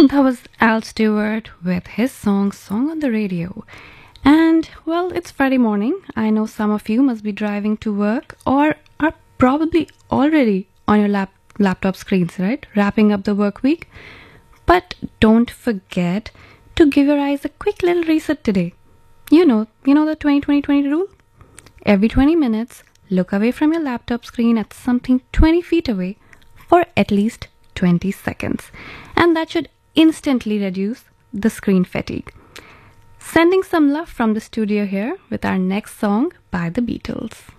That was Al Stewart with his Song on the Radio. And well, it's Friday morning. I know some of you must be driving to work or are probably already on your laptop screens, right? Wrapping up the work week. But don't forget to give your eyes a quick little reset today. You know the 20-20-20 rule? Every 20 minutes, look away from your laptop screen at something 20 feet away for at least 20 seconds. And that should instantly reduce the screen fatigue. Sending some love from the studio here with our next song by the Beatles.